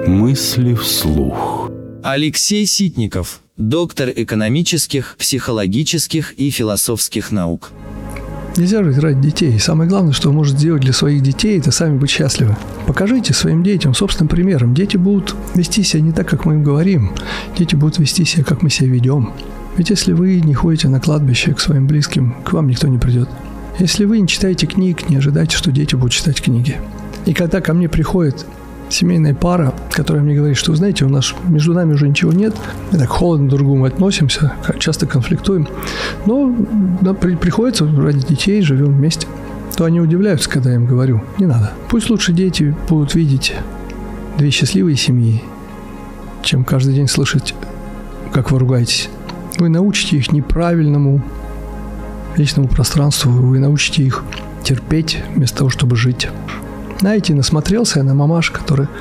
Мысли вслух. Алексей Ситников, доктор экономических, психологических и философских наук. Нельзя жить ради детей. Самое главное, что вы можете сделать для своих детей, это сами быть счастливы. Покажите своим детям собственным примером. Дети будут вести себя не так, как мы им говорим. Дети будут вести себя, как мы себя ведем. Ведь если вы не ходите на кладбище к своим близким, к вам никто не придет. Если вы не читаете книг, не ожидайте, что дети будут читать книги. И когда ко мне приходит семейная пара, которая мне говорит, что, вы знаете, между нами уже ничего нет, мы так холодно друг к другу относимся, часто конфликтуем, но приходится ради детей, живем вместе, то они удивляются, когда я им говорю, не надо. Пусть лучше дети будут видеть две счастливые семьи, чем каждый день слышать, как вы ругаетесь. Вы научите их неправильному личному пространству, вы научите их терпеть вместо того, чтобы жить. Знаете, насмотрелся я на мамаш, который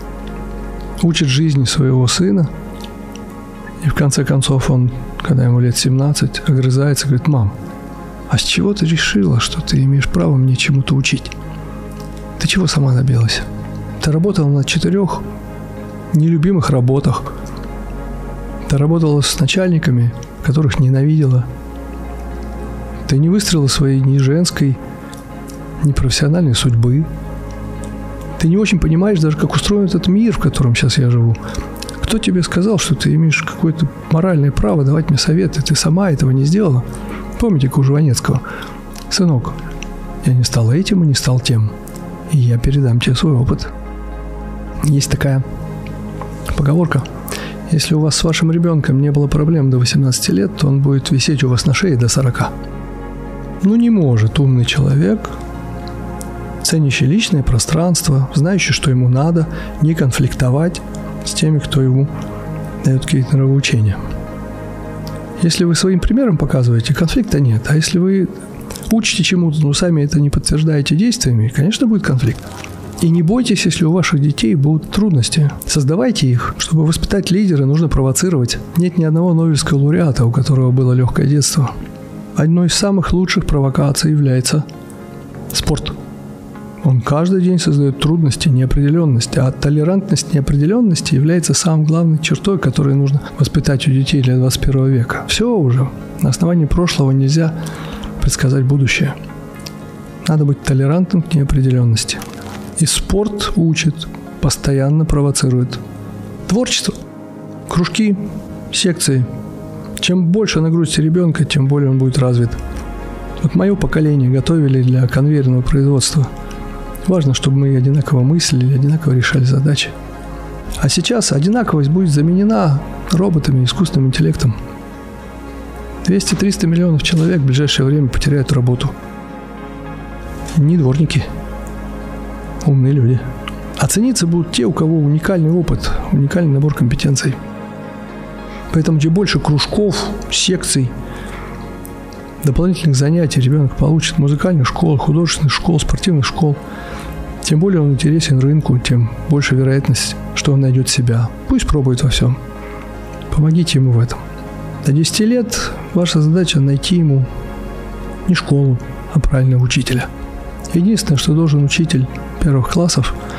учит жизни своего сына, и в конце концов он, когда ему лет 17, огрызается, говорит: мам, а с чего ты решила, что ты имеешь право мне чему-то учить? Ты чего сама добилась? Ты работала на 4 нелюбимых работах, ты работала с начальниками, которых ненавидела, ты не выстроила своей ни женской, ни профессиональной судьбы. Ты не очень понимаешь даже, как устроен этот мир, в котором сейчас я живу. Кто тебе сказал, что ты имеешь какое-то моральное право давать мне советы? Ты сама этого не сделала. Помните Жванецкого? Сынок, я не стал этим и не стал тем. И я передам тебе свой опыт. Есть такая поговорка. Если у вас с вашим ребенком не было проблем до 18 лет, то он будет висеть у вас на шее до 40. Не может умный человек, ценящий личное пространство, знающий, что ему надо, не конфликтовать с теми, кто ему дает какие-то нравоучения. Если вы своим примером показываете, конфликта нет. А если вы учите чему-то, но сами это не подтверждаете действиями, конечно, будет конфликт. И не бойтесь, если у ваших детей будут трудности. Создавайте их. Чтобы воспитать лидера, нужно провоцировать. Нет ни одного нобелевского лауреата, у которого было легкое детство. Одной из самых лучших провокаций является спорт. Он каждый день создает трудности, неопределенность, а толерантность неопределенности является самой главной чертой, которую нужно воспитать у детей для 21 века. Все уже. На основании прошлого нельзя предсказать будущее. Надо быть толерантным к неопределенности. И спорт учит, постоянно провоцирует. Творчество, кружки, секции. Чем больше нагрузите ребенка, тем более он будет развит. Вот мое поколение готовили для конвейерного производства. Важно, чтобы мы одинаково мыслили, одинаково решали задачи. А сейчас одинаковость будет заменена роботами, искусственным интеллектом. 200-300 миллионов человек в ближайшее время потеряют работу. Не дворники, умные люди. А цениться будут те, у кого уникальный опыт, уникальный набор компетенций. Поэтому чем больше кружков, секций, дополнительных занятий ребенок получит, музыкальных школ, художественных школ, спортивных школ, тем более он интересен рынку, тем больше вероятность, что он найдет себя. Пусть пробует во всем. Помогите ему в этом. До 10 лет ваша задача найти ему не школу, а правильного учителя. Единственное, что должен учитель первых классов –